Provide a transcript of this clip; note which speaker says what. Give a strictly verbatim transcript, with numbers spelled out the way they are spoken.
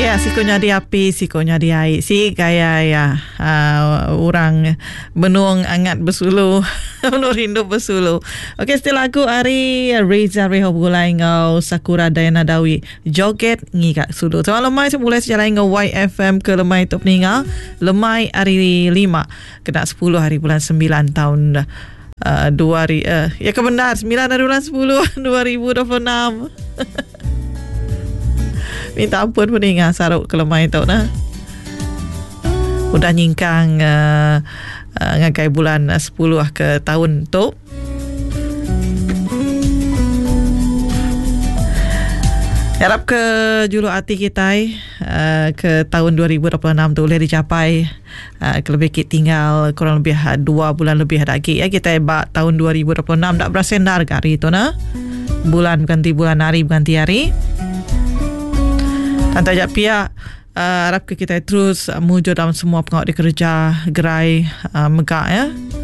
Speaker 1: Ya, sikonya di api, sikonya di air. Si gaya ya uh, orang benung angat bersuluh, benung rindu bersuluh. Okey, setelah lagu Ari Reza Reho Bulai ngau Sakura Dayana Dawi joget ngigak sulu. Sama lemai semula sejalan ngau Y F M ke lemai top ninga. Lemai hari lima kena sepuluh hari bulan sembilan tahun uh, dua hari uh, ya kebenar sembilan hari bulan sepuluh dua ribu dua puluh enam. Minta ampun pun ingat saruk ke lemai tau nah. Udah nyingkang uh, uh, ngagai bulan uh, sepuluh ke tahun tu. Harap ke julu hati kita uh, ke tahun dua ribu dua puluh enam tu boleh dicapai. Uh, kelebih kita tinggal kurang lebih dua bulan lebih lagi ya. Kita bak tahun dua ribu dua puluh enam tak berasendar ke hari tu nah. Bulan ganti bulan, hari ganti hari. Tanta jak pihak uh, harap ke kita terus uh, mujud dalam semua pengawal di kerja gerai uh, megak ya.